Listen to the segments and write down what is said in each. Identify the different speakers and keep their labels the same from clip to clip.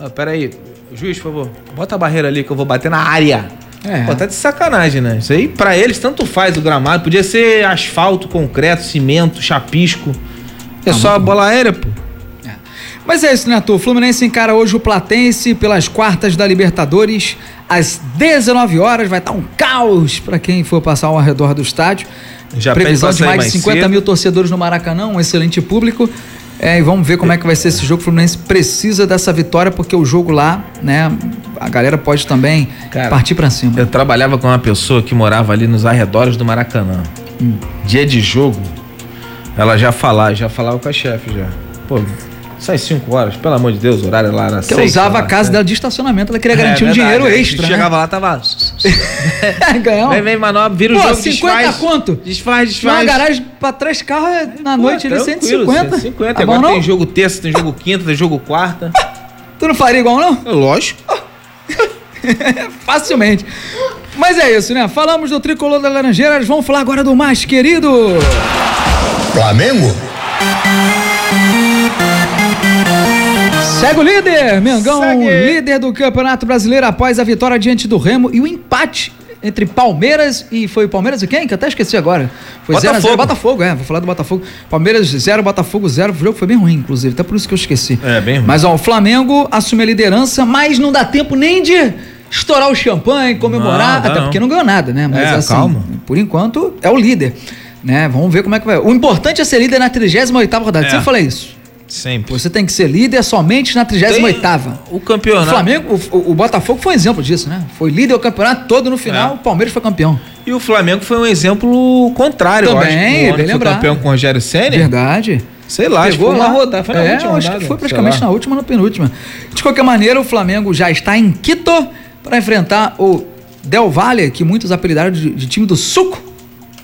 Speaker 1: Pera aí, juiz, por favor, bota a barreira ali que eu vou bater na área. Pô, tá de sacanagem, né? Isso aí, pra eles, tanto faz o gramado. Podia ser asfalto, concreto, cimento, chapisco. É só a bola aérea, pô.
Speaker 2: Mas é isso, né, Arthur? O Fluminense encara hoje o Platense pelas quartas da Libertadores às 19 horas. Vai estar um caos pra quem for passar ao redor do estádio.
Speaker 1: Já
Speaker 2: previsão de mais de 50 mil torcedores no Maracanã, um excelente público. E vamos ver como é que vai ser esse jogo. O Fluminense precisa dessa vitória, porque o jogo lá, né, a galera pode também partir pra cima.
Speaker 1: Eu trabalhava com uma pessoa que morava ali nos arredores do Maracanã. Dia de jogo, ela já falava com a chefe já. Pô, sai 5 horas, pelo amor de Deus, o horário lá era 6.
Speaker 2: Ela usava a casa dela de estacionamento, ela queria garantir um dinheiro extra.
Speaker 1: Chegava lá, tava...
Speaker 2: Ganhou.
Speaker 1: Vem, manobra, vira o jogo,
Speaker 2: 50
Speaker 1: desfaz.
Speaker 2: Quanto?
Speaker 1: Desfaz.
Speaker 2: Uma garagem pra 3 carros na noite, ele 150.
Speaker 1: 150.
Speaker 2: Tá
Speaker 1: Agora
Speaker 2: bom,
Speaker 1: tem jogo terça, tem jogo quinta, tem jogo quarta.
Speaker 2: Tu não faria igual, não?
Speaker 1: Lógico.
Speaker 2: Facilmente. Mas é isso, né? Falamos do tricolor da Laranjeiras, vamos falar agora do mais querido
Speaker 3: Flamengo.
Speaker 2: Segue o líder, Mengão, líder do Campeonato Brasileiro após a vitória diante do Remo e o empate entre Palmeiras e... Foi Palmeiras e quem? Que eu até esqueci agora. Foi 0-0, Botafogo, vou falar do Botafogo. Palmeiras 0, Botafogo 0, o jogo foi bem ruim, inclusive, até por isso que eu esqueci.
Speaker 1: Bem ruim.
Speaker 2: Mas, ó, o Flamengo assume a liderança, mas não dá tempo nem de estourar o champanhe, comemorar, até porque não ganhou nada, né? Mas assim,
Speaker 1: calma.
Speaker 2: Por enquanto, é o líder, né? Vamos ver como é que vai. O importante é ser líder na 38ª rodada, sempre falei isso.
Speaker 1: Sempre.
Speaker 2: Você tem que ser líder somente na 38ª.
Speaker 1: O campeonato.
Speaker 2: O Flamengo, o Botafogo foi um exemplo disso, né? Foi líder o campeonato todo, no final o Palmeiras foi campeão.
Speaker 1: E o Flamengo foi um exemplo contrário,
Speaker 2: também,
Speaker 1: eu acho. Foi campeão com o Rogério Ceni.
Speaker 2: Verdade.
Speaker 1: Sei lá,
Speaker 2: pegou
Speaker 1: uma rodada, foi na última
Speaker 2: acho
Speaker 1: rodada.
Speaker 2: que foi praticamente na última, na penúltima. De qualquer maneira, o Flamengo já está em Quito para enfrentar o Del Valle, que muitos apelidaram de time do suco.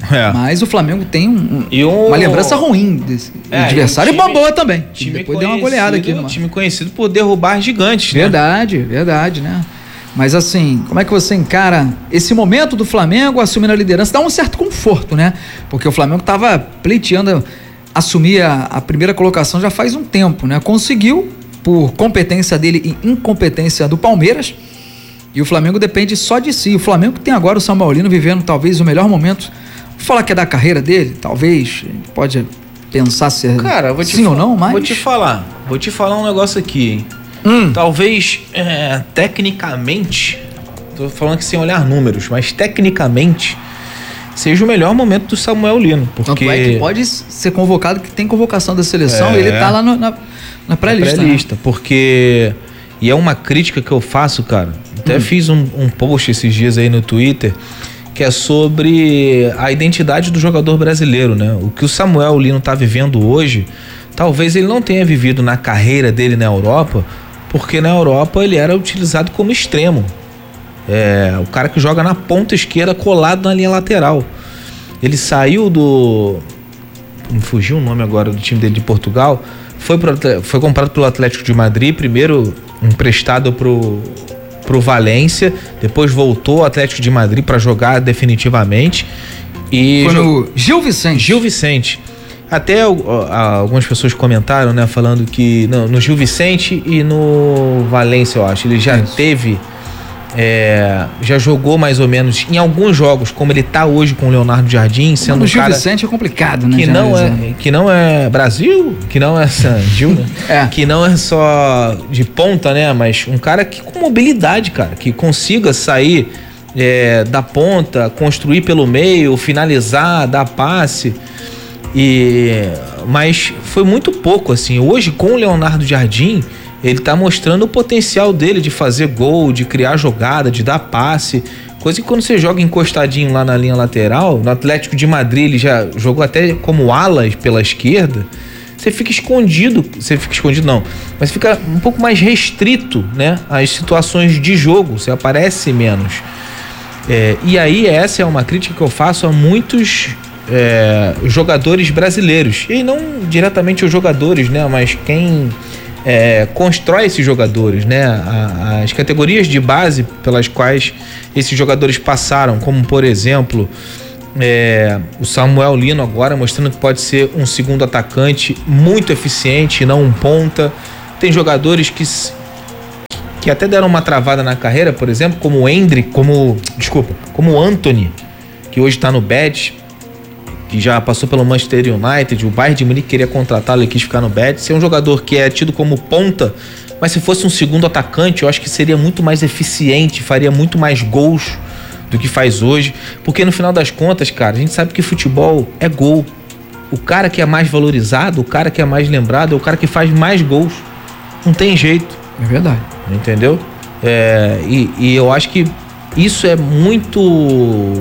Speaker 2: Mas o Flamengo tem uma lembrança ruim desse adversário, e boa também. Depois deu uma goleada aqui.
Speaker 1: Time conhecido por derrubar gigantes, né?
Speaker 2: Verdade, né? Mas assim, como é que você encara esse momento do Flamengo assumindo a liderança? Dá um certo conforto, né? Porque o Flamengo estava pleiteando assumir a primeira colocação já faz um tempo, né? Conseguiu, por competência dele e incompetência do Palmeiras, e o Flamengo depende só de si. O Flamengo tem agora o Samuelino vivendo talvez o melhor momento. Vou falar que é da carreira dele, talvez, a gente pode pensar se é sim ou não, mas...
Speaker 1: Vou te falar um negócio aqui, hein? Talvez, tecnicamente, tô falando que sem olhar números, mas tecnicamente, seja o melhor momento do Samuel Lino, porque...
Speaker 2: Tanto é que pode ser convocado, que tem convocação da seleção, e ele tá lá na pré-lista.
Speaker 1: Né? Porque... E é uma crítica que eu faço, cara, até fiz um post esses dias aí no Twitter, que é sobre a identidade do jogador brasileiro, né? O que o Samuel Lino tá vivendo hoje, talvez ele não tenha vivido na carreira dele na Europa, porque na Europa ele era utilizado como extremo. O cara que joga na ponta esquerda colado na linha lateral. Ele saiu do... Me fugiu o nome agora do time dele de Portugal. Foi comprado pelo Atlético de Madrid, primeiro emprestado pro Valência, depois voltou ao Atlético de Madrid para jogar definitivamente. E
Speaker 2: foi no Gil Vicente.
Speaker 1: Até algumas pessoas comentaram, né, falando que no Gil Vicente e no Valência, eu acho, ele já teve, já jogou mais ou menos em alguns jogos, como ele tá hoje com o Leonardo Jardim, sendo
Speaker 2: no Gil Vicente é complicado, né?
Speaker 1: Que não é Brasil, que não é Gil, né? Que não é só de ponta, né? Mas um cara que com mobilidade, cara, que consiga sair da ponta, construir pelo meio, finalizar, dar passe. Mas foi muito pouco, assim. Hoje, com o Leonardo Jardim, ele tá mostrando o potencial dele de fazer gol, de criar jogada, de dar passe. Coisa que quando você joga encostadinho lá na linha lateral, no Atlético de Madrid ele já jogou até como ala pela esquerda, você fica escondido não, mas fica um pouco mais restrito, né, às situações de jogo, você aparece menos. E aí essa é uma crítica que eu faço a muitos jogadores brasileiros, e não diretamente os jogadores, né, mas quem constrói esses jogadores, né? As categorias de base pelas quais esses jogadores passaram, como por exemplo o Samuel Lino agora mostrando que pode ser um segundo atacante muito eficiente, não um ponta. Tem jogadores que até deram uma travada na carreira, por exemplo, como o Endrick, como o Antony, que hoje tá no Betis, que já passou pelo Manchester United, o Bayern de Munique queria contratá-lo e quis ficar no Betis. Ser um jogador que é tido como ponta, mas se fosse um segundo atacante, eu acho que seria muito mais eficiente, faria muito mais gols do que faz hoje, porque no final das contas, cara, a gente sabe que futebol é gol. O cara que é mais valorizado, o cara que é mais lembrado, é o cara que faz mais gols. Não tem jeito.
Speaker 2: É verdade.
Speaker 1: Entendeu? E eu acho que isso é muito...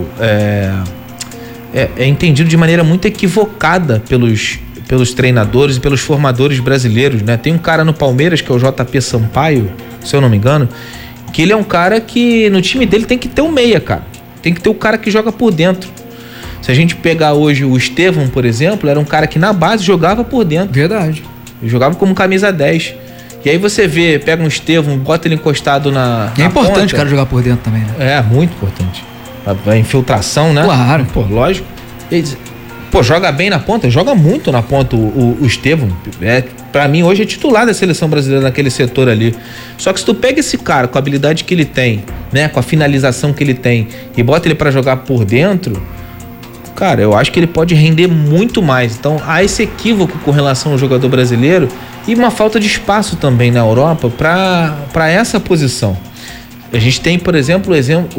Speaker 1: É entendido de maneira muito equivocada pelos treinadores e pelos formadores brasileiros, né? Tem um cara no Palmeiras, que é o JP Sampaio, se eu não me engano, que ele é um cara que no time dele tem que ter um meia, cara. Tem que ter o cara que joga por dentro. Se a gente pegar hoje o Estevão, por exemplo, era um cara que na base jogava por dentro.
Speaker 2: Verdade.
Speaker 1: Jogava como camisa 10. E aí você vê, pega um Estevão, bota ele encostado na
Speaker 2: é importante
Speaker 1: ponta.
Speaker 2: O cara jogar por dentro também, né?
Speaker 1: É, muito importante. A infiltração, né?
Speaker 2: Claro.
Speaker 1: Pô, lógico. Pô, joga bem na ponta, joga muito na ponta o Estevão. Pra mim, hoje é titular da seleção brasileira naquele setor ali. Só que se tu pega esse cara com a habilidade que ele tem, né? Com a finalização que ele tem e bota ele pra jogar por dentro, cara, eu acho que ele pode render muito mais. Então, há esse equívoco com relação ao jogador brasileiro e uma falta de espaço também na Europa pra essa posição. A gente tem, por exemplo,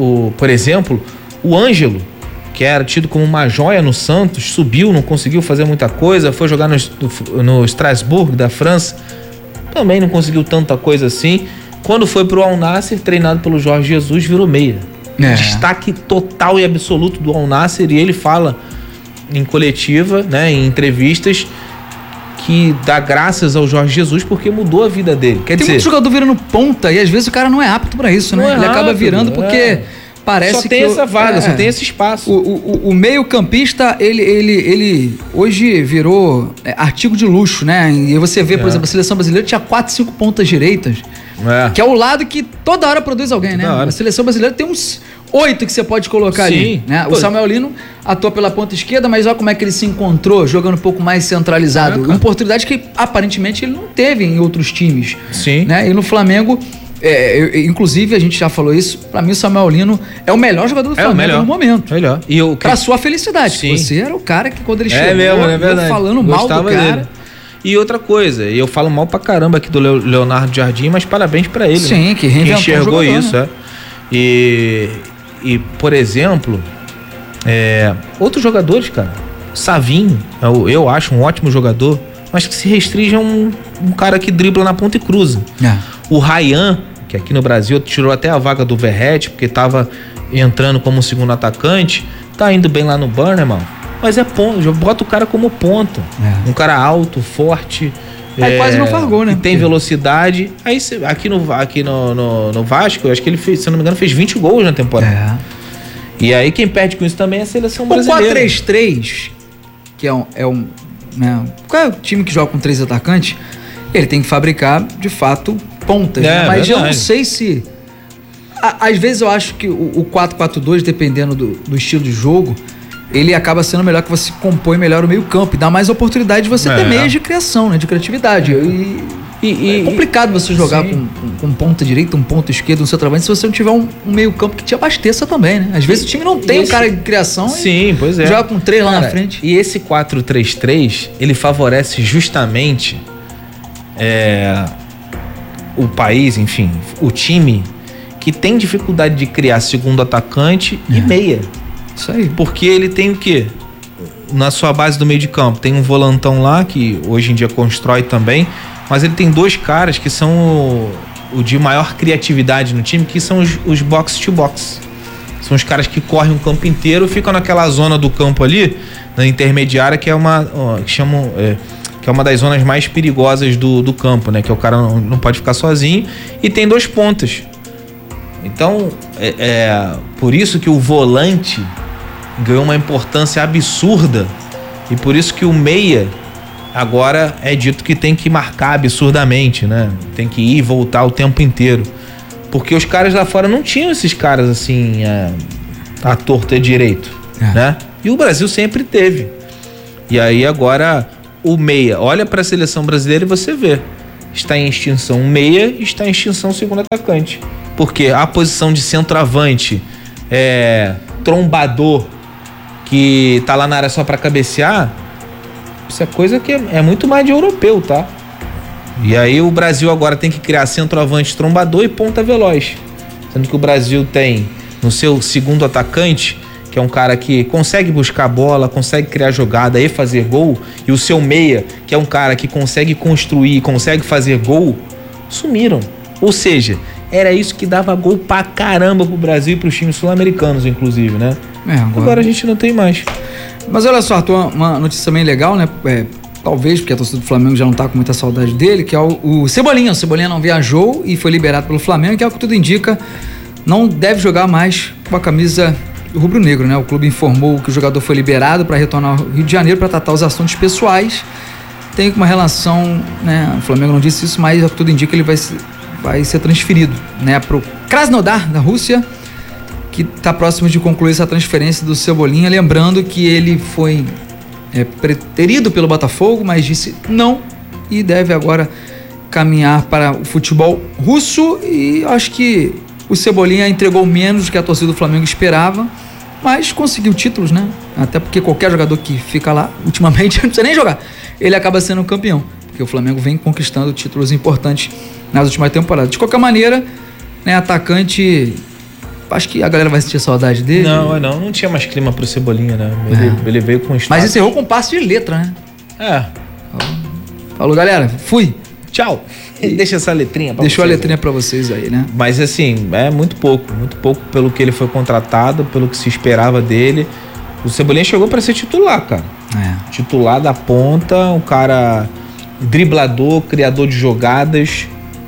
Speaker 1: o Ângelo, que era tido como uma joia no Santos, subiu, não conseguiu fazer muita coisa, foi jogar no Strasbourg da França, também não conseguiu tanta coisa assim. Quando foi pro Al Nassr, treinado pelo Jorge Jesus, virou meia. Destaque total e absoluto do Al Nassr, e ele fala em coletiva, né, em entrevistas, que dá graças ao Jorge Jesus porque mudou a vida dele. Quer dizer,
Speaker 2: tem muito jogador virando ponta e às vezes o cara não é apto pra isso, né? Ele acaba virando porque parece
Speaker 1: só tem essa vaga, só tem esse espaço.
Speaker 2: O meio-campista, ele hoje virou artigo de luxo, né? E você vê, por exemplo, a seleção brasileira tinha 4, 5 pontas direitas, que é o lado que toda hora produz alguém, né? A seleção brasileira tem uns 8 que você pode colocar ali, né? O Samuel Lino atua pela ponta esquerda, mas olha como é que ele se encontrou jogando um pouco mais centralizado. Uma oportunidade que aparentemente ele não teve em outros times.
Speaker 1: Sim.
Speaker 2: Né? E no Flamengo, inclusive a gente já falou isso, pra mim o Samuel Lino é o melhor jogador do Flamengo no momento.
Speaker 1: Melhor.
Speaker 2: Pra sua felicidade. Sim. Você era o cara que quando ele chegou,
Speaker 1: mesmo, é verdade.
Speaker 2: Falando mal do cara.
Speaker 1: Dele. E outra coisa, eu falo mal pra caramba aqui do Leonardo Jardim, mas parabéns pra ele.
Speaker 2: Sim, que reinventou
Speaker 1: que enxergou
Speaker 2: jogador,
Speaker 1: isso,
Speaker 2: né?
Speaker 1: E, por exemplo, outros jogadores, cara, Savinho, eu acho um ótimo jogador, mas que se restringe a um cara que dribla na ponta e cruza. O Ryan, que aqui no Brasil tirou até a vaga do Verratti, porque tava entrando como segundo atacante, tá indo bem lá no Burn, irmão. Mas ponto, bota o cara como ponta. Um cara alto, forte.
Speaker 2: Quase não faz gol, né?
Speaker 1: Que tem velocidade. Aí aqui no Vasco, eu acho que ele fez, se eu não me engano, fez 20 gols na temporada. E aí quem perde com isso também é a seleção brasileira.
Speaker 2: O 4-3-3, que né? Qual é o time que joga com 3 atacantes? Ele tem que fabricar, de fato, pontas. Né? Mas eu não sei se... Às vezes eu acho que o 4-4-2, dependendo do estilo de jogo, ele acaba sendo melhor, que você compõe melhor o meio campo e dá mais oportunidade de você ter meios de criação, né? De criatividade. E é complicado você jogar com ponta direita, um ponta esquerda, um centroavante, se você não tiver um meio campo que te abasteça também, né? Às vezes o time não tem um cara de criação.
Speaker 1: Sim, pois é.
Speaker 2: Joga com 3 lá na frente.
Speaker 1: E esse 4-3-3, ele favorece justamente o país, enfim, o time que tem dificuldade de criar segundo atacante e meia.
Speaker 2: Isso aí.
Speaker 1: Porque ele tem o quê? Na sua base do meio de campo, tem um volantão lá, que hoje em dia constrói também, mas ele tem 2 caras que são o de maior criatividade no time, que são os box-to-box. São os caras que correm o campo inteiro, ficam naquela zona do campo ali, na intermediária, que é que é uma das zonas mais perigosas do campo, né? Que o cara não pode ficar sozinho, e tem 2 pontas. Então, por isso que o volante ganhou uma importância absurda, e por isso que o meia agora é dito que tem que marcar absurdamente, né? Tem que ir e voltar o tempo inteiro, porque os caras lá fora não tinham esses caras assim à torta e direito, né? E o Brasil sempre teve. E aí agora o meia olha para a seleção brasileira e você vê está em extinção um meia, está em extinção o segundo atacante. Porque a posição de centroavante, trombador, que tá lá na área só para cabecear, isso é coisa que é muito mais de europeu, tá? E aí o Brasil agora tem que criar centroavante trombador e ponta veloz. Sendo que o Brasil tem no seu segundo atacante, que é um cara que consegue buscar a bola, consegue criar jogada e fazer gol, e o seu meia, que é um cara que consegue construir, consegue fazer gol, sumiram. Ou seja, era isso que dava gol pra caramba pro Brasil e pros times sul-americanos, inclusive, né? Agora a gente não tem mais.
Speaker 2: Mas olha só, Arthur, uma notícia bem legal, né? Talvez, porque a torcida do Flamengo já não tá com muita saudade dele, que é o Cebolinha. O Cebolinha não viajou e foi liberado pelo Flamengo, que é o que tudo indica, não deve jogar mais com a camisa rubro-negro, né? O clube informou que o jogador foi liberado para retornar ao Rio de Janeiro para tratar os assuntos pessoais. Tem uma relação, né? O Flamengo não disse isso, mas é o que tudo indica, ele vai ser transferido, né? Pro Krasnodar, da Rússia, que está próximo de concluir essa transferência do Cebolinha. Lembrando que ele foi preterido pelo Botafogo, mas disse não e deve agora caminhar para o futebol russo. E acho que o Cebolinha entregou menos do que a torcida do Flamengo esperava, mas conseguiu títulos, né? Até porque qualquer jogador que fica lá, ultimamente, não precisa nem jogar, ele acaba sendo campeão, porque o Flamengo vem conquistando títulos importantes nas últimas temporadas. De qualquer maneira, né, atacante, acho que a galera vai sentir saudade dele.
Speaker 1: Não tinha mais clima pro Cebolinha, né? Ele veio com status.
Speaker 2: Mas encerrou com passe de letra, né? Falou, galera, fui.
Speaker 1: Tchau. Deixa essa letrinha pra
Speaker 2: Deixou
Speaker 1: vocês,
Speaker 2: a letrinha pra vocês aí, né?
Speaker 1: Mas assim, é muito pouco pelo que ele foi contratado, pelo que se esperava dele. O Cebolinha chegou pra ser titular, cara. Titular da ponta, um cara driblador, criador de jogadas.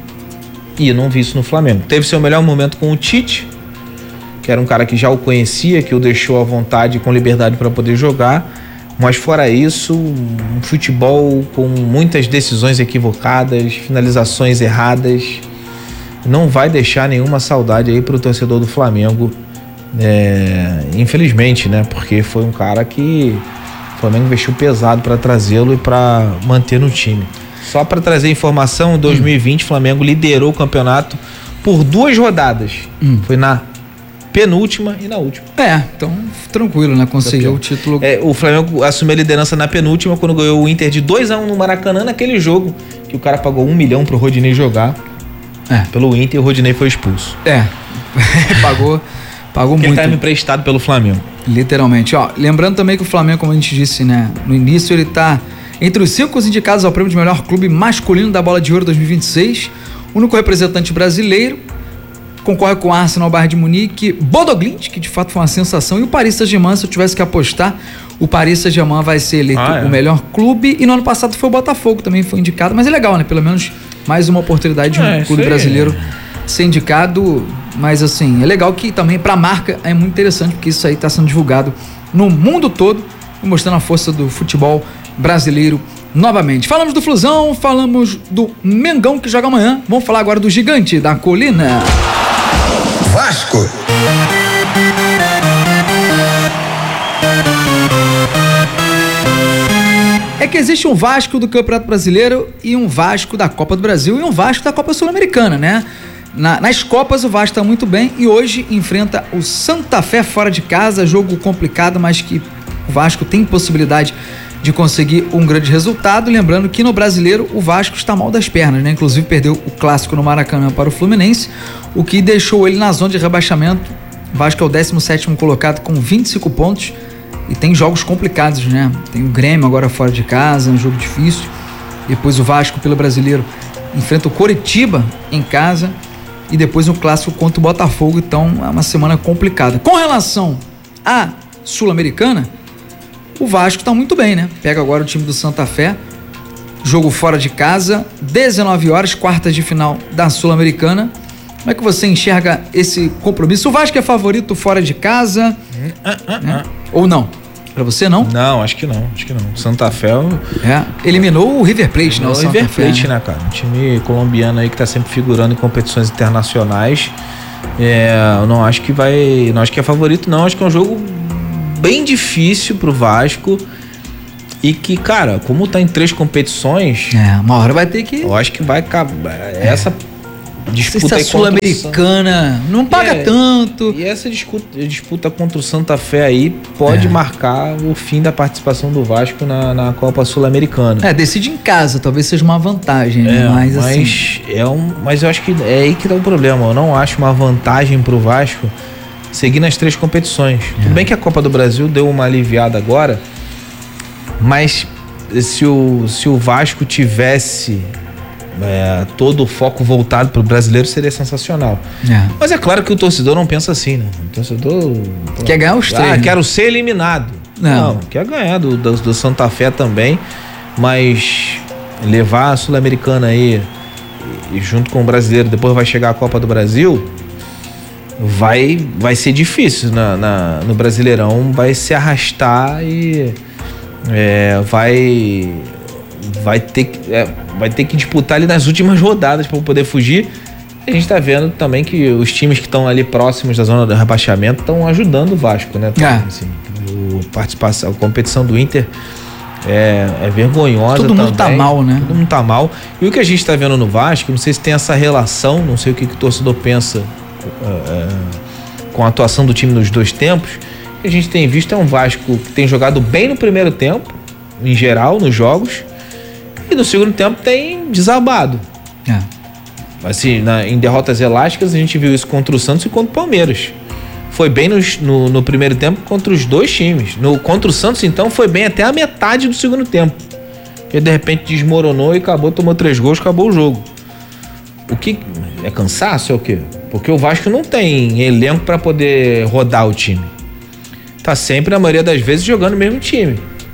Speaker 1: E eu não vi isso no Flamengo. Teve seu melhor momento com o Tite, que era um cara que já o conhecia, que o deixou à vontade, com liberdade para poder jogar. Mas fora isso, um futebol com muitas decisões equivocadas, finalizações erradas, não vai deixar nenhuma saudade aí pro torcedor do Flamengo, infelizmente, né? Porque foi um cara que o Flamengo investiu pesado para trazê-lo e para manter no time. Só para trazer informação, em 2020 o Flamengo liderou o campeonato por 2 rodadas. Foi na penúltima e na última.
Speaker 2: Então tranquilo, né? Conseguiu o título.
Speaker 1: O Flamengo assumiu a liderança na penúltima, quando ganhou o Inter de 2-1 no Maracanã, naquele jogo que o cara pagou 1 milhão pro Rodinei jogar pelo Inter, e o Rodinei foi expulso. Pagou muito. Ele estava emprestado pelo Flamengo.
Speaker 2: Literalmente. Lembrando também que o Flamengo, como a gente disse, né, no início, ele tá entre os 5 indicados ao prêmio de melhor clube masculino da Bola de Ouro 2026, o único representante brasileiro. Concorre com o Arsenal, Bayern de Munique, Bodo Glimt, que de fato foi uma sensação, e o Paris Saint-Germain. Se eu tivesse que apostar, o Paris Saint-Germain vai ser eleito o melhor clube, e no ano passado foi o Botafogo, também foi indicado, mas é legal, né? Pelo menos mais uma oportunidade de um clube brasileiro ser indicado. Mas assim, é legal que também pra marca é muito interessante, porque isso aí tá sendo divulgado no mundo todo e mostrando a força do futebol brasileiro novamente. Falamos do Flusão, falamos do Mengão, que joga amanhã. Vamos falar agora do Gigante da Colina.
Speaker 3: Vasco.
Speaker 2: É que existe um Vasco do Campeonato Brasileiro e um Vasco da Copa do Brasil e um Vasco da Copa Sul-Americana, né? Nas Copas o Vasco está muito bem e hoje enfrenta o Santa Fé fora de casa, jogo complicado, mas que o Vasco tem possibilidade de conseguir um grande resultado. Lembrando que no Brasileiro o Vasco está mal das pernas, né? Inclusive perdeu o clássico no Maracanã para o Fluminense, o que deixou ele na zona de rebaixamento. O Vasco é o 17º colocado com 25 pontos e tem jogos complicados, né? Tem o Grêmio agora fora de casa, um jogo difícil. Depois o Vasco, pelo Brasileiro, enfrenta o Coritiba em casa e depois um clássico contra o Botafogo. Então é uma semana complicada. Com relação à Sul-Americana, o Vasco tá muito bem, né? Pega agora o time do Santa Fé, jogo fora de casa, 19 horas, quartas de final da Sul-Americana. Como é que você enxerga esse compromisso? O Vasco é favorito fora de casa? Né? Ou não? Pra você não?
Speaker 1: Não, acho que não. Santa Fé
Speaker 2: eliminou o River Plate, né? O
Speaker 1: River Plate, né, cara? Um time colombiano aí que tá sempre figurando em competições internacionais. Eu não acho que vai. Não acho que é favorito, não. Acho que é um jogo bem difícil pro Vasco. E que, cara, como tá em 3 competições...
Speaker 2: uma hora vai ter que...
Speaker 1: Eu acho que vai acabar... Essa disputa aí
Speaker 2: Sul-Americana não paga tanto.
Speaker 1: E essa disputa contra o Santa Fé aí pode marcar o fim da participação do Vasco na Copa Sul-Americana.
Speaker 2: Decide em casa, talvez seja uma vantagem, né?
Speaker 1: Mas eu acho que é aí que tá o problema. Eu não acho uma vantagem pro Vasco seguir nas 3 competições. Tudo bem que a Copa do Brasil deu uma aliviada agora, mas se o Vasco tivesse todo o foco voltado pro brasileiro, seria sensacional. Mas é claro que o torcedor não pensa assim, né? O torcedor
Speaker 2: quer ganhar os 3.
Speaker 1: Quero ser eliminado. Não, quer ganhar do Santa Fé também, mas levar a Sul-Americana aí e junto com o brasileiro, depois vai chegar a Copa do Brasil, vai ser difícil no Brasileirão, vai se arrastar e vai ter que disputar ali nas últimas rodadas para poder fugir. A gente tá vendo também que os times que estão ali próximos da zona do rebaixamento estão ajudando o Vasco, né? Assim, a competição do Inter é vergonhosa.
Speaker 2: Todo mundo tá mal, né?
Speaker 1: Todo mundo tá mal. E o que a gente tá vendo no Vasco, não sei se tem essa relação, não sei o que o torcedor pensa com a atuação do time nos 2 tempos. O que a gente tem visto é um Vasco que tem jogado bem no primeiro tempo, em geral, nos jogos, e no segundo tempo tem desabado. Assim, em derrotas elásticas, a gente viu isso contra o Santos e contra o Palmeiras. Foi bem no primeiro tempo contra os 2 times. Contra o Santos, então, foi bem até a metade do segundo tempo. E de repente desmoronou e tomou 3 gols, acabou o jogo. O que é cansaço? É o quê? Porque o Vasco não tem elenco para poder rodar o time. Tá sempre, na maioria das vezes, jogando o mesmo time.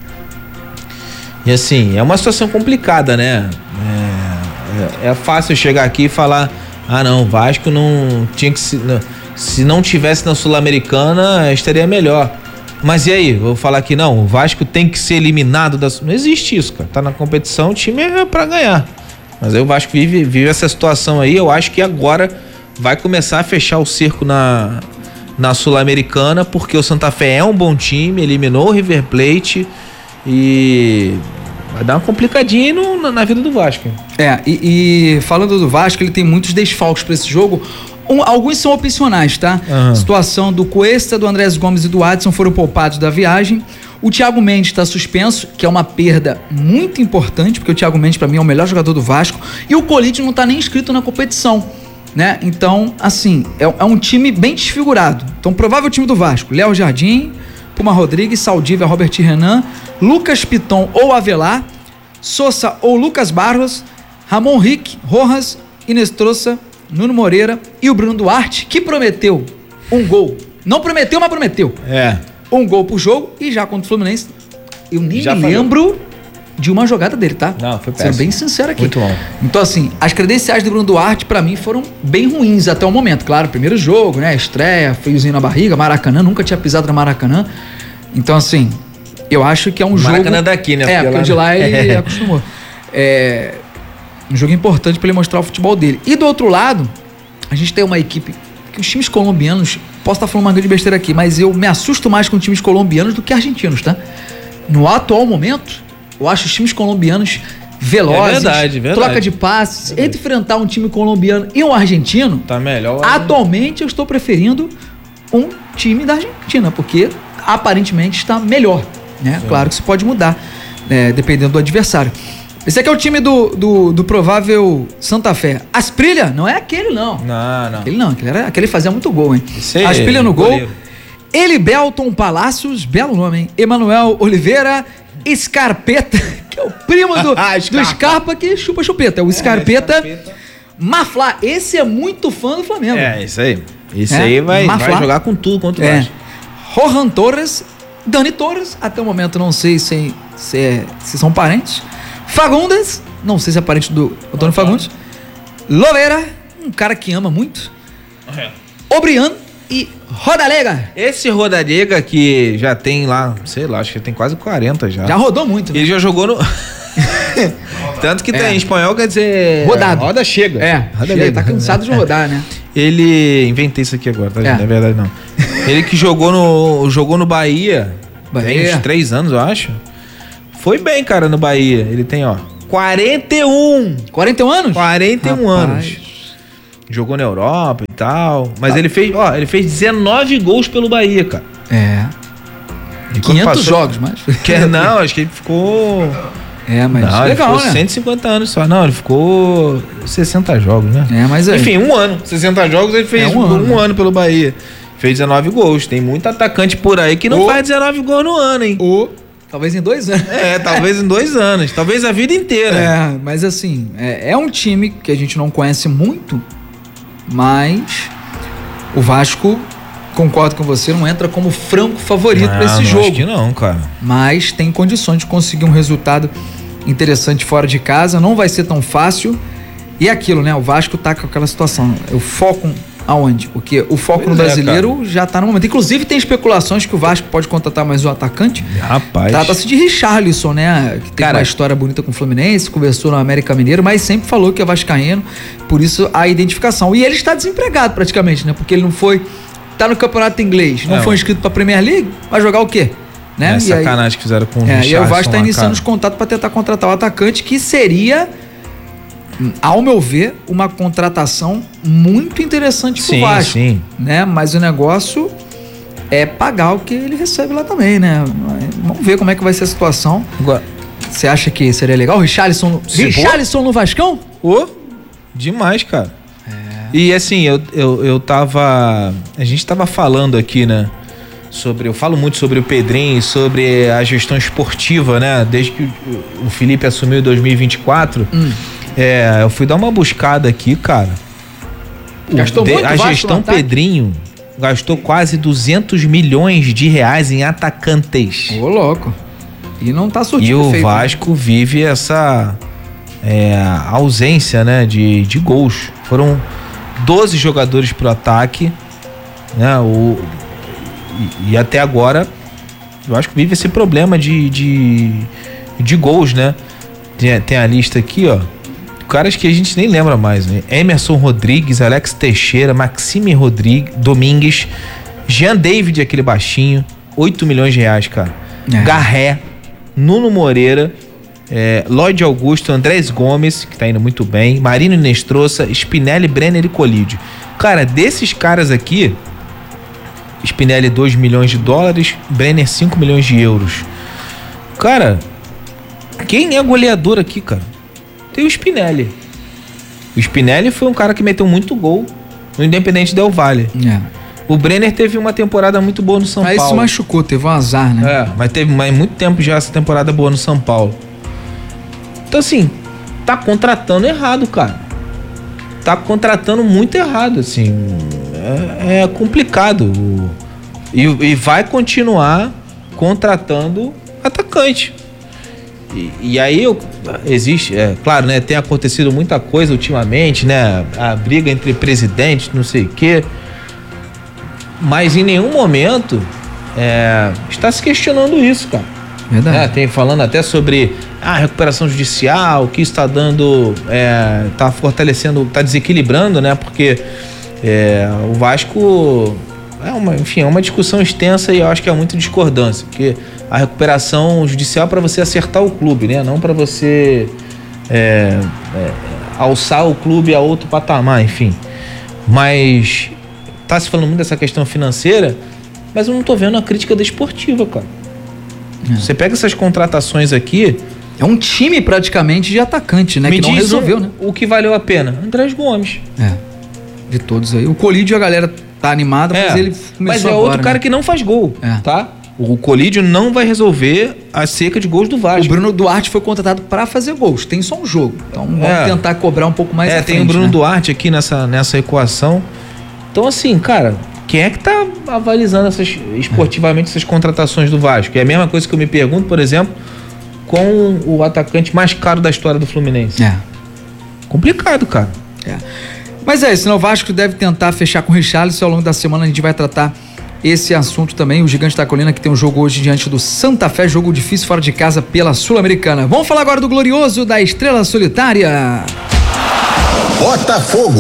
Speaker 1: E assim, é uma situação complicada, né? É fácil chegar aqui e falar: não, o Vasco não tinha que se não tivesse na Sul-Americana, estaria melhor. Mas e aí? Vou falar que não, o Vasco tem que ser eliminado da... Não existe isso, cara. Tá na competição, o time é pra ganhar. Mas aí o Vasco vive essa situação aí. Eu acho que agora vai começar a fechar o cerco na Sul-Americana, porque o Santa Fé é um bom time, eliminou o River Plate e vai dar uma complicadinha na vida do Vasco.
Speaker 2: E falando do Vasco, ele tem muitos desfalques para esse jogo. Alguns são opcionais, tá? Situação do Cuesta, do Andrés Gomes e do Adson foram poupados da viagem. O Thiago Mendes está suspenso, que é uma perda muito importante, porque o Thiago Mendes, para mim, é o melhor jogador do Vasco. E o Colite não está nem inscrito na competição, né? Então, assim, é um time bem desfigurado. Então, provável time do Vasco: Léo Jardim, Puma Rodrigues, Saldívia, Robert Renan, Lucas Piton ou Avelar, Sousa ou Lucas Barros, Ramon Rick, Rojas, Inestrosa, Nuno Moreira e o Bruno Duarte, que prometeu um gol. Não prometeu, mas prometeu. Um gol por jogo. E já contra o Fluminense, eu nem me lembro de uma jogada dele, tá?
Speaker 1: Não, foi péssimo.
Speaker 2: Sendo bem sincero aqui.
Speaker 1: Muito bom.
Speaker 2: Então, assim, as credenciais do Bruno Duarte, pra mim, foram bem ruins até o momento. Claro, primeiro jogo, né? Estreia, friozinho na barriga, Maracanã, nunca tinha pisado no Maracanã. Então, assim, eu acho que é um jogo...
Speaker 1: Maracanã daqui, né?
Speaker 2: Porque de lá ele acostumou. Um jogo importante pra ele mostrar o futebol dele. E do outro lado, a gente tem uma equipe que os times colombianos... Posso estar falando uma grande besteira aqui, mas eu me assusto mais com times colombianos do que argentinos, tá? No atual momento, eu acho os times colombianos velozes,
Speaker 1: verdade.
Speaker 2: troca de passes. Entre enfrentar um time colombiano e um argentino,
Speaker 1: tá melhor.
Speaker 2: Atualmente eu estou preferindo um time da Argentina, porque aparentemente está melhor, né?
Speaker 1: Sim.
Speaker 2: Claro que isso pode mudar, dependendo do adversário. Esse aqui é o time do provável Santa Fé. Asprilla não é aquele, não.
Speaker 1: Não.
Speaker 2: Aquele fazia muito gol, hein? Asprilla no gol. Elibelton Palacios, belo nome, hein? Emanuel Oliveira, Scarpeta, que é o primo do Scarpa, que chupa chupeta. É o Scarpeta. Mafla, esse é muito fã do Flamengo.
Speaker 1: Isso aí. Esse aí vai jogar com tudo contra o Vasco.
Speaker 2: Rohan Torres, Dani Torres, até o momento não sei se são parentes. Fagundes, não sei se é parente do Antônio Fagundes. Loveira, um cara que ama muito. Obrian e Rodalega.
Speaker 1: Esse Rodalega que já tem lá, sei lá, acho que tem quase 40 já.
Speaker 2: Já rodou muito, né?
Speaker 1: Ele já jogou no... Tanto que tem em espanhol, quer dizer...
Speaker 2: Rodado.
Speaker 1: Roda chega.
Speaker 2: Chega, tá cansado de rodar, né?
Speaker 1: Ele... Inventei isso aqui agora, tá? Não é verdade, não. Ele que jogou no Bahia. Tem uns 3 anos, eu acho. foi bem, cara, no Bahia. Ele tem, ó, 41.
Speaker 2: 41 anos?
Speaker 1: 41 anos. Jogou na Europa e tal. Mas ele fez 19 gols pelo Bahia, cara.
Speaker 2: É. 500 jogos, mas...
Speaker 1: Não, acho que ele ficou...
Speaker 2: mas
Speaker 1: não,
Speaker 2: legal,
Speaker 1: ele ficou
Speaker 2: né?
Speaker 1: 150 anos só. Não, ele ficou 60 jogos, né?
Speaker 2: Mas
Speaker 1: enfim, um ano. 60 jogos ele fez um ano pelo Bahia. Fez 19 gols. Tem muito atacante por aí que não faz 19 gols no ano, hein?
Speaker 2: Talvez em 2 anos.
Speaker 1: Talvez em 2 anos. Talvez a vida inteira.
Speaker 2: Mas assim, é um time que a gente não conhece muito, mas o Vasco, concordo com você, não entra como franco favorito para esse jogo.
Speaker 1: Acho que não, cara.
Speaker 2: Mas tem condições de conseguir um resultado interessante fora de casa. Não vai ser tão fácil. E é aquilo, né? O Vasco tá com aquela situação. O foco aonde? Porque o foco no brasileiro já tá no momento. Inclusive tem especulações que o Vasco pode contratar mais um atacante.
Speaker 1: Rapaz.
Speaker 2: Trata-se de Richarlison, né? Que tem uma história bonita com o Fluminense, conversou no América Mineiro, mas sempre falou que é vascaíno. Por isso a identificação. E ele está desempregado praticamente, né? Porque ele não foi... Tá no campeonato inglês, não foi inscrito pra Premier League, vai jogar o quê? Né?
Speaker 1: Sacanagem que fizeram com o Richarlison.
Speaker 2: E aí o Vasco tá iniciando os contatos para tentar contratar o atacante, que seria, ao meu ver, uma contratação muito interessante pro Vasco. Sim. Né? Mas o negócio é pagar o que ele recebe lá também, né? Vamos ver como é que vai ser a situação. Você acha que seria legal? Richarlison no Vascão?
Speaker 1: Demais, cara. E assim, eu tava... A gente tava falando aqui, né? Eu falo muito sobre o Pedrinho, sobre a gestão esportiva, né? Desde que o Felipe assumiu em 2024. Eu fui dar uma buscada aqui, cara.
Speaker 2: Gastou muito
Speaker 1: a gestão Pedrinho gastou quase 200 milhões de reais em atacantes.
Speaker 2: Ô, louco. E não tá surtindo
Speaker 1: efeito. E o Vasco vive essa ausência, né? De gols. Foram 12 jogadores pro ataque, né? E até agora eu acho que vive esse problema de gols, né? Tem a lista aqui, ó. Caras que a gente nem lembra mais, né? Emerson Rodrigues, Alex Teixeira, Maxime Domingues, Jean David, aquele baixinho, 8 milhões de reais, cara. Garré, Nuno Moreira, Lloyd Augusto, Andrés Gomes, que tá indo muito bem, Marino Nestroça, Spinelli, Brenner e Colídio. Cara, desses caras aqui, Spinelli 2 milhões de dólares, Brenner 5 milhões de euros. Cara, quem é goleador aqui, cara? Tem o Spinelli. O Spinelli foi um cara que meteu muito gol no Independente Del Valle. O Brenner teve uma temporada muito boa no São Paulo.
Speaker 2: Aí se machucou, teve um azar, né?
Speaker 1: Mas teve muito tempo já essa temporada boa no São Paulo. Então assim, tá contratando errado, cara. Tá contratando muito errado, assim. É complicado. E vai continuar contratando atacante. E aí existe, claro, né? Tem acontecido muita coisa ultimamente, né? A briga entre presidentes, não sei o quê. Mas em nenhum momento está se questionando isso, cara.
Speaker 2: Verdade.
Speaker 1: Tem falando até sobre a recuperação judicial, que está dando, tá fortalecendo, tá desequilibrando, né? Porque o Vasco é uma discussão extensa e eu acho que há muita discordância, porque a recuperação judicial é para você acertar o clube, né? Não para você alçar o clube a outro patamar, enfim. Mas tá se falando muito dessa questão financeira, mas eu não tô vendo a crítica desportiva, cara. Você pega essas contratações aqui...
Speaker 2: É um time praticamente de atacante, né? Que não resolveu, né?
Speaker 1: O que valeu a pena? Andrés Gomes.
Speaker 2: De todos aí. O Colídio, a galera tá animada, mas ele começou
Speaker 1: Mas
Speaker 2: agora,
Speaker 1: outro cara que não faz gol, tá? O Colídio não vai resolver a seca de gols do Vasco.
Speaker 2: O Bruno Duarte foi contratado para fazer gols. Tem só um jogo. Então vamos tentar cobrar um pouco mais à frente,
Speaker 1: tem o Bruno Duarte aqui nessa equação. Então assim, cara... Quem é que tá avalizando esportivamente essas contratações do Vasco? É a mesma coisa que eu me pergunto, por exemplo, com o atacante mais caro da história do Fluminense. Complicado, cara.
Speaker 2: Mas senão o Vasco deve tentar fechar com o Richarlison. Ao longo da semana a gente vai tratar esse assunto também. O Gigante da Colina, que tem um jogo hoje diante do Santa Fé, jogo difícil fora de casa pela Sul-Americana. Vamos falar agora do glorioso da Estrela Solitária.
Speaker 3: Botafogo.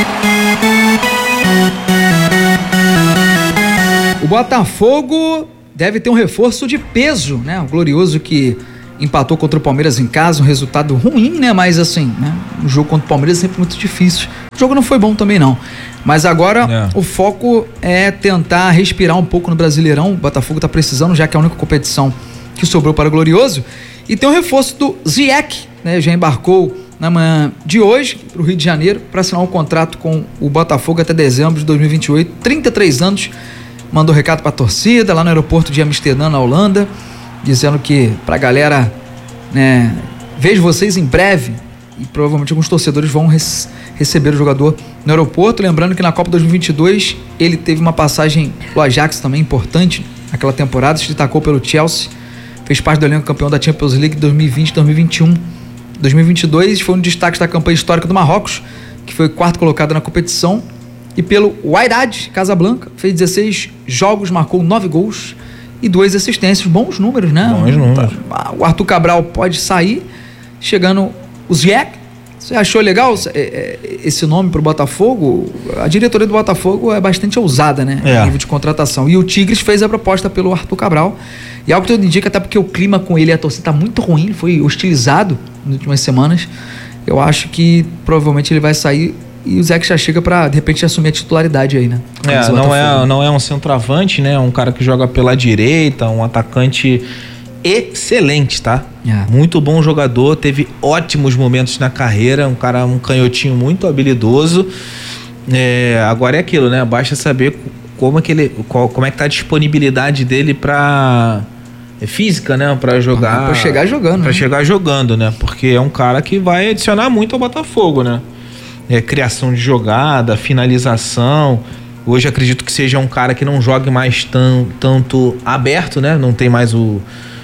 Speaker 2: O Botafogo deve ter um reforço de peso, né? O Glorioso que empatou contra o Palmeiras em casa, um resultado ruim, né? Mas assim, né? O jogo contra o Palmeiras é sempre muito difícil. O jogo não foi bom também não. Mas agora o foco é tentar respirar um pouco no Brasileirão. O Botafogo tá precisando, já que é a única competição que sobrou para o Glorioso. E tem um reforço do Ziyech, né? Já embarcou na manhã de hoje para o Rio de Janeiro para assinar um contrato com o Botafogo até dezembro de 2028, 33 anos. Mandou recado para a torcida lá no aeroporto de Amsterdã, na Holanda, dizendo que pra galera, né, vejo vocês em breve, e provavelmente alguns torcedores vão receber o jogador no aeroporto. Lembrando que na Copa 2022 ele teve uma passagem do Ajax também importante naquela temporada, se destacou pelo Chelsea, fez parte do elenco campeão da Champions League 2020 e 2021. 2022 foi um destaque da campanha histórica do Marrocos, que foi quarto colocado na competição, e pelo Wydad Casablanca, fez 16 jogos, marcou 9 gols e 2 assistências, bons números, né?
Speaker 1: Bons números.
Speaker 2: O Arthur Cabral pode sair, chegando o Ziyech. Você achou legal esse nome pro Botafogo? A diretoria do Botafogo é bastante ousada, né? No nível de contratação. E o Tigres fez a proposta pelo Arthur Cabral. E algo que tudo indica, até porque o clima com ele e a torcida tá muito ruim, foi hostilizado nas últimas semanas. Eu acho que provavelmente ele vai sair e o Zé que já chega pra, de repente, assumir a titularidade aí, né?
Speaker 1: Não é um centroavante, né? Um cara que joga pela direita, um atacante excelente, tá? Muito bom jogador, teve ótimos momentos na carreira, um canhotinho muito habilidoso. Agora é aquilo, né? Basta saber como é que tá a disponibilidade dele pra física, né? Pra jogar.
Speaker 2: Pra chegar jogando.
Speaker 1: Pra chegar jogando, né? Porque é um cara que vai adicionar muito ao Botafogo, né? Criação de jogada, finalização. Hoje acredito que seja um cara que não jogue mais tanto aberto, né? Não tem mais o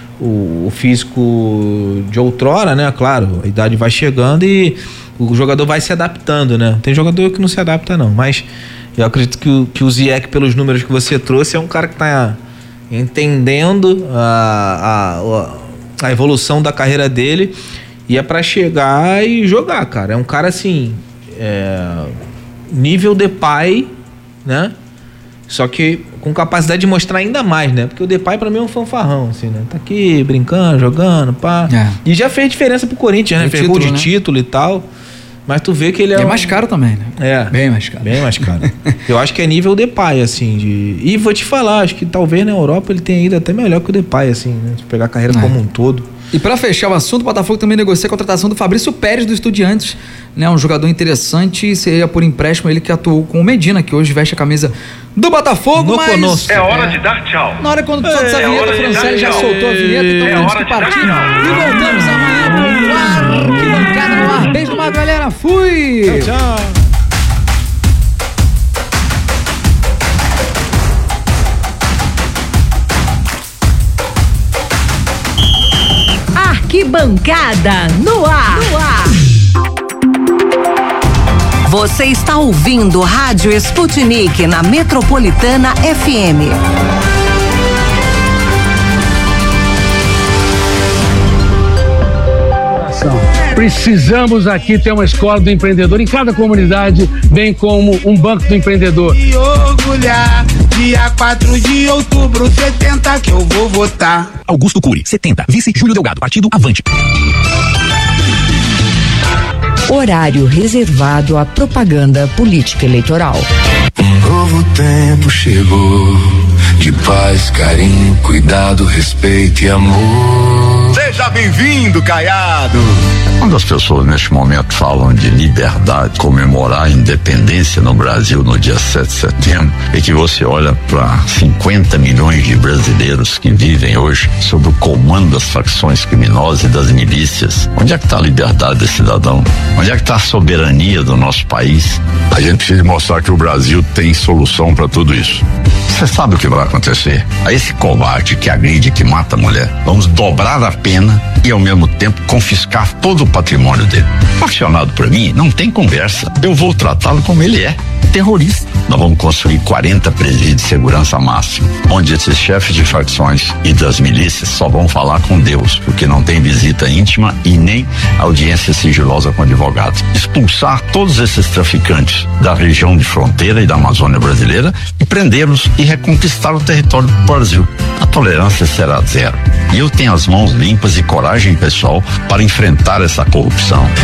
Speaker 1: físico de outrora, né? Claro, a idade vai chegando e o jogador vai se adaptando, né? Tem jogador que não se adapta não, mas eu acredito que o Ziyech, pelos números que você trouxe, é um cara que tá entendendo a evolução da carreira dele e é pra chegar e jogar, cara. É um cara assim, nível Depay, né? Só que com capacidade de mostrar ainda mais, né? Porque o Depay pra mim é um fanfarrão, assim, né? Tá aqui brincando, jogando, pá. E já fez diferença pro Corinthians, né? Fez gol de título e tal. Mas tu vê que ele
Speaker 2: é mais caro também, né? Bem mais caro.
Speaker 1: Bem mais caro. Eu acho que é nível Depay, assim, E vou te falar, acho que talvez na Europa ele tenha ido até melhor que o Depay, assim, né? Se pegar a carreira como um todo.
Speaker 2: E para fechar o assunto, o Botafogo também negocia a contratação do Fabrício Pérez do Estudiantes, né? Um jogador interessante, seria por empréstimo ele que atuou com o Medina, que hoje veste a camisa do Botafogo, mas...
Speaker 4: É hora de dar tchau.
Speaker 2: Na hora quando solta essa vinheta, o Francelli já soltou a vinheta, então temos que partir. E voltamos amanhã pro Arquibancada no ar. Beijo pra galera, fui!
Speaker 1: Tchau.
Speaker 5: Arquibancada no ar. Você está ouvindo Rádio Sputnik na Metropolitana FM.
Speaker 6: Precisamos aqui ter uma escola do empreendedor em cada comunidade, bem como um banco do empreendedor.
Speaker 7: E orgulhar, dia 4 de outubro, 70 que eu vou votar.
Speaker 8: Augusto Cury, 70. Vice Júlio Delgado, partido Avante.
Speaker 5: Horário reservado à propaganda política eleitoral.
Speaker 9: Um novo tempo chegou, de paz, carinho, cuidado, respeito e amor.
Speaker 3: Seja bem-vindo, Caiado.
Speaker 10: Quando as pessoas neste momento falam de liberdade, comemorar a independência no Brasil no dia 7 de setembro, e que você olha para 50 milhões de brasileiros que vivem hoje sob o comando das facções criminosas e das milícias, onde é que está a liberdade desse cidadão? Onde é que está a soberania do nosso país? A gente precisa mostrar que o Brasil tem solução para tudo isso. Você sabe o que vai acontecer? A esse covarde que agride, que mata a mulher, vamos dobrar a pena e ao mesmo tempo confiscar todo o patrimônio dele. Apaixonado por mim, não tem conversa. Eu vou tratá-lo como ele é. terrorista. Nós vamos construir 40 presídios de segurança máxima, onde esses chefes de facções e das milícias só vão falar com Deus, porque não tem visita íntima e nem audiência sigilosa com advogados. Expulsar todos esses traficantes da região de fronteira e da Amazônia brasileira e prendê-los e reconquistar o território do Brasil. A tolerância será zero. E eu tenho as mãos limpas e coragem pessoal para enfrentar essa corrupção.